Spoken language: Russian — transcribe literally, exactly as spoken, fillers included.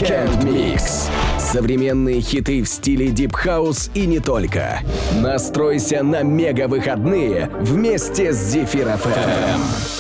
Weekend Mix. Современные хиты в стиле Deep House и не только. Настройся на мега-выходные вместе с Зефир эф эм.